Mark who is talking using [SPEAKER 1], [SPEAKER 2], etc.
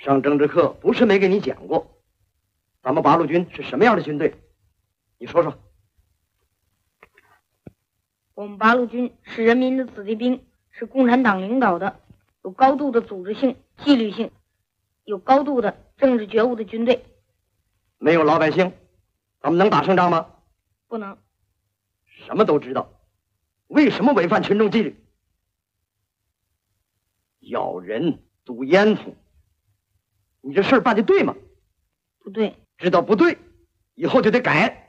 [SPEAKER 1] 上政治课不是没给你讲过，咱们八路军是什么样的军队？你说说。
[SPEAKER 2] 我们八路军是人民的子弟兵，是共产党领导的，有高度的组织性、纪律性，有高度的政治觉悟的军队。
[SPEAKER 1] 没有老百姓，咱们能打胜仗吗？
[SPEAKER 2] 不能。
[SPEAKER 1] 什么都知道，为什么违反群众纪律？咬人、堵烟囱，你这事儿办的对吗？
[SPEAKER 2] 不对。
[SPEAKER 1] 知道不对，以后就得改。